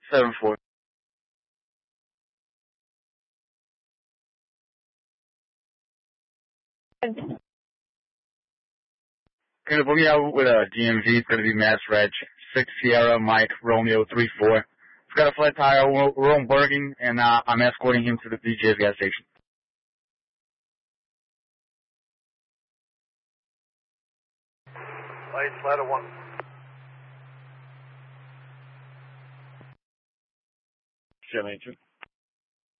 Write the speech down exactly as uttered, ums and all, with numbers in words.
seven four. Gonna book you out with a D M V. It's gonna be Mass Reg six Sierra Mike Romeo three four. He's got a flat tire. We're on Bergen, and uh, I'm escorting him to the B J's gas station. Lights, ladder one. Seven eight two.